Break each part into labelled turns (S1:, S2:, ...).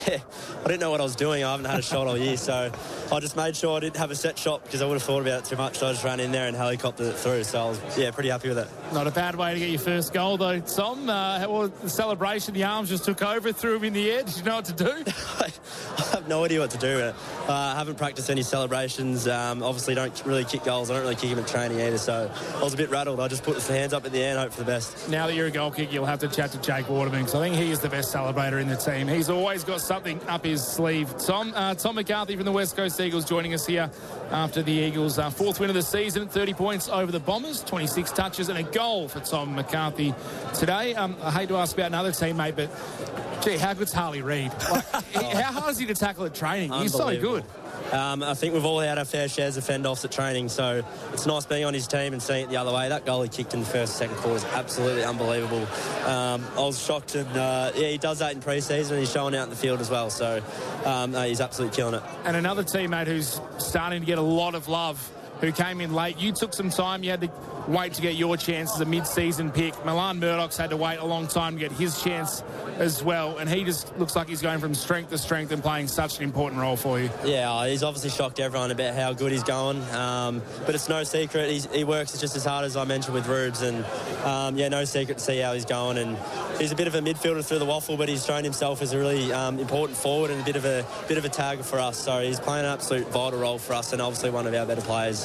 S1: Yeah, I didn't know what I was doing. I haven't had a shot all year, so I just made sure I didn't have a set shot because I would have thought about it too much. So I just ran in there and helicoptered it through. So I was, pretty happy with it.
S2: Not a bad way to get your first goal, though, Tom. The celebration, the arms just took over, threw him in the air. Did you know what to do?
S1: I have no idea what to do. I haven't practiced any celebrations. Obviously, don't really kick goals. I don't really kick them in training either. So I was a bit rattled. I just put the hands up in the air and hope for the best.
S2: Now that you're a goal kicker, you'll have to chat to Jake Waterman because I think he is the best celebrator in the team. He's always got something up his sleeve. Tom McCarthy from the West Coast Eagles joining us here after the Eagles' fourth win of the season, 30 points over the Bombers, 26 touches and a goal for Tom McCarthy today. I hate to ask about another teammate, but gee, how good's Harley Reid? How hard is he to tackle at training? He's so good.
S1: I think we've all had our fair shares of fend-offs at training, so it's nice being on his team and seeing it the other way. That goal he kicked in the first and second quarter is absolutely unbelievable. I was shocked, and he does that in pre-season, and he's showing out in the field as well, so he's absolutely killing it.
S2: And another teammate who's starting to get a lot of love, who came in late. You took some time. You had to wait to get your chance as a mid-season pick. Milan Murdoch's had to wait a long time to get his chance as well, and he just looks like he's going from strength to strength and playing such an important role for you. Yeah,
S1: he's obviously shocked everyone about how good he's going, but it's no secret. He works just as hard as I mentioned with Rubes, and no secret to see how he's going. And he's a bit of a midfielder through the waffle, but he's shown himself as a really important forward and a bit of a tagger for us. So he's playing an absolute vital role for us, and obviously one of our better players.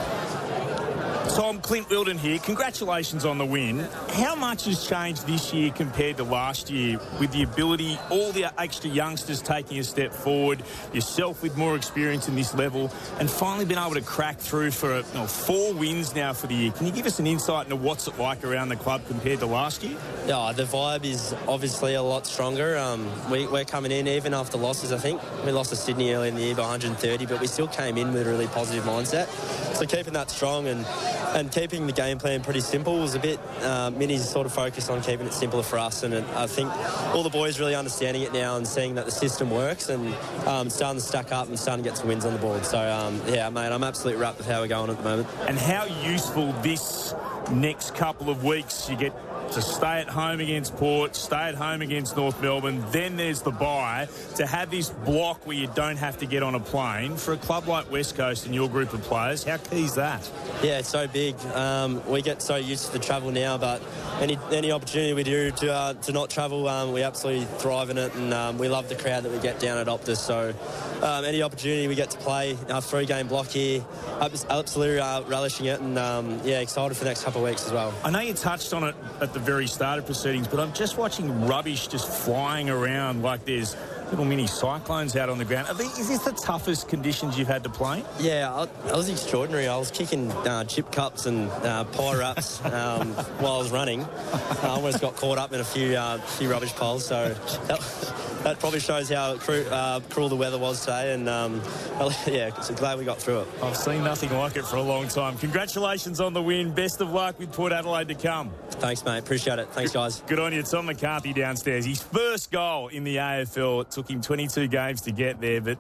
S3: Tom, Clint Wilden here. Congratulations on the win. How much has changed this year compared to last year with the ability, all the extra youngsters taking a step forward, yourself with more experience in this level, and finally been able to crack through for 4 wins now for the year? Can you give us an insight into what's it like around the club compared to last year?
S1: Yeah, the vibe is obviously a lot stronger. We're coming in even after losses, I think. We lost to Sydney early in the year by 130, but we still came in with a really positive mindset. So keeping that strong and keeping the game plan pretty simple was a bit Minnie's sort of focused on keeping it simpler for us, and I think all the boys really understanding it now and seeing that the system works and starting to stack up and starting to get some wins on the board. So mate, I'm absolutely wrapped with how we're going at the moment.
S3: And how useful this next couple of weeks. You get to stay at home against Port, stay at home against North Melbourne, then there's the bye. To have this block where you don't have to get on a plane, for a club like West Coast and your group of players, how key is that?
S1: Yeah, it's so big. We get so used to the travel now, but any opportunity we do to not travel, we absolutely thrive in it, and we love the crowd that we get down at Optus. So any opportunity we get to play our 3-game block here, absolutely relishing it, and excited for the next couple of weeks as well.
S3: I know you touched on it at the very start of proceedings, but I'm just watching rubbish just flying around like there's little mini cyclones out on the ground. Is this the toughest conditions you've had to play?
S1: Yeah, I was extraordinary. I was kicking chip cups and pie wraps while I was running. I almost got caught up in a few rubbish piles, so that probably shows how cruel the weather was today, and so glad we got through it.
S3: I've seen nothing like it for a long time. Congratulations on the win. Best of luck with Port Adelaide to come.
S1: Thanks, mate. Appreciate it. Thanks, guys.
S3: Good on you. Tom McCarthy downstairs. His first goal in the AFL. It took him 22 games to get there, but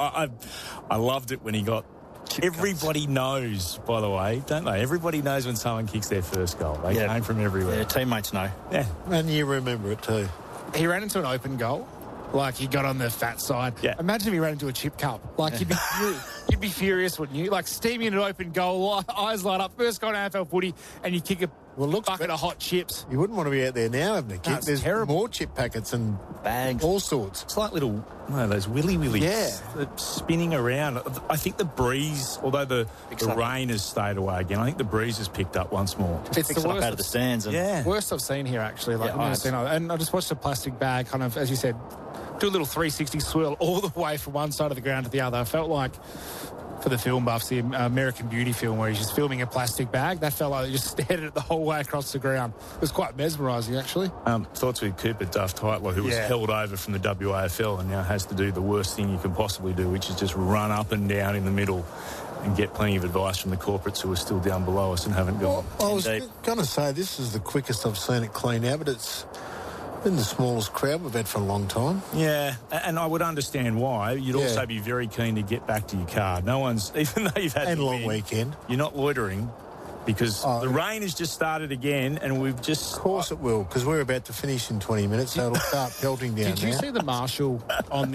S3: I loved it when he got... Everybody knows, by the way, don't they? Everybody knows when someone kicks their first goal. They came from everywhere.
S4: Yeah, teammates know.
S3: Yeah.
S5: And you remember it too.
S2: He ran into an open goal. Like, he got on the fat side.
S3: Yeah.
S2: Imagine if he ran into a chip cup. Like, you'd be furious, wouldn't you? Like, steaming an open goal, eyes light up, first goal in AFL footy, and you kick a bucket of hot chips.
S5: You wouldn't want to be out there now having a kick. There's terrible. More chip packets and
S4: bags,
S5: all sorts.
S3: It's like little, those willy-willies.
S5: Yeah.
S3: Spinning around. I think the breeze, although the rain has stayed away again, I think the breeze has picked up once more.
S2: It's the worst
S4: out of the stands. And
S2: worst I've seen here, actually. Like, and I just watched a plastic bag, kind of, as you said, do a little 360 swirl all the way from one side of the ground to the other. I felt like, for the film buffs, the American Beauty film where he's just filming a plastic bag, that fella just stared at it the whole way across the ground. It was quite mesmerising, actually.
S3: Thoughts with Cooper Duff Tytler, who was held over from the WAFL and now has to do the worst thing you can possibly do, which is just run up and down in the middle and get plenty of advice from the corporates who are still down below us and haven't gone.
S5: Well, I was going to say, this is the quickest I've seen it clean out, but it's been the smallest crowd we've had for a long time.
S3: Yeah, and I would understand why. You'd also be very keen to get back to your car. No one's, even though you've had
S5: and
S3: the
S5: long
S3: win,
S5: weekend,
S3: you're not loitering. because the rain has just started again, and we've just...
S5: Of course it will, because we're about to finish in 20 minutes, so it'll start pelting down
S2: Did you
S5: now.
S2: see the marshal on